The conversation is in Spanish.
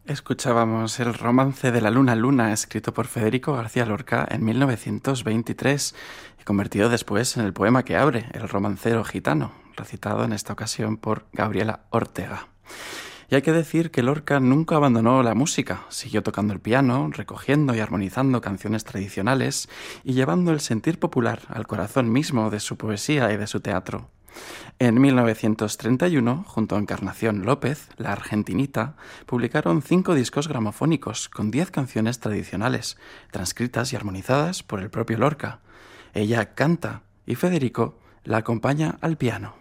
Escuchábamos el romance de la Luna Luna, escrito por Federico García Lorca en 1923 y convertido después en el poema que abre, El romancero gitano, recitado en esta ocasión por Gabriela Ortega. Y hay que decir que Lorca nunca abandonó la música, siguió tocando el piano, recogiendo y armonizando canciones tradicionales y llevando el sentir popular al corazón mismo de su poesía y de su teatro. En 1931, junto a Encarnación López, la argentinita, publicaron 5 discos gramofónicos con 10 canciones tradicionales, transcritas y armonizadas por el propio Lorca. Ella canta y Federico la acompaña al piano.